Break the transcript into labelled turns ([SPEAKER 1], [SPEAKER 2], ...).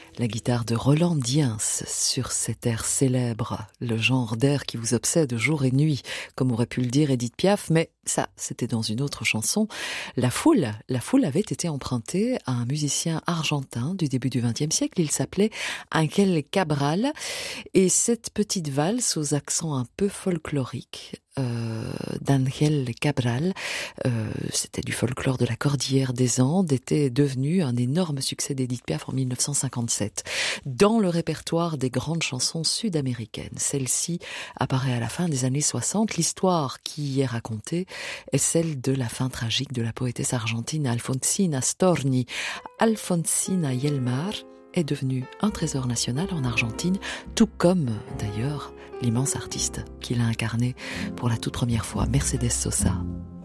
[SPEAKER 1] La guitare de Roland Diens sur cet air célèbre, le genre d'air qui vous obsède jour et nuit, comme aurait pu le dire Édith Piaf, mais ça, c'était dans une autre chanson. La foule avait été empruntée à un musicien argentin du début du XXe siècle, il s'appelait Ángel Cabral, et cette petite valse aux accents un peu folkloriques d'Ángel Cabral, c'était du folklore de la Cordillère des Andes, était devenu un énorme succès d'Édith Piaf en 1957. Dans le répertoire des grandes chansons sud-américaines, celle-ci apparaît à la fin des années 60. L'histoire qui y est racontée est celle de la fin tragique de la poétesse argentine Alfonsina Storni. Alfonsina Yelmar est devenue un trésor national en Argentine, tout comme d'ailleurs l'immense artiste qui l'a incarné pour la toute première fois, Mercedes Sosa.